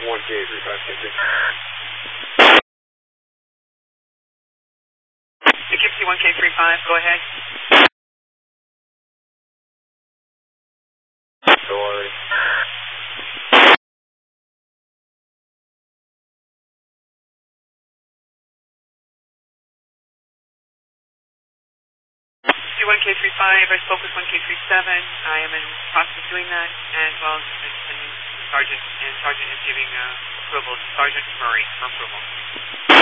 1K35 Poughkeepsie 1K35, go ahead. Sorry. C1K35, I spoke with 1K37. I am in the process of doing that, as well as Sergeant is giving approval. Sergeant Murray for approval.